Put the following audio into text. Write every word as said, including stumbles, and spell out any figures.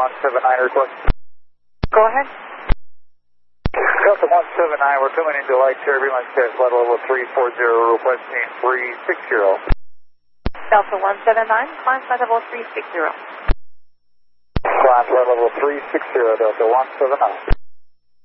one seven nine request. Go ahead. Delta one seven nine, we're coming into light turbulence test flight level three four zero, requesting three six zero. Delta one seven nine, climb flight level three six zero. Climb flight level three six zero, Delta one seven nine.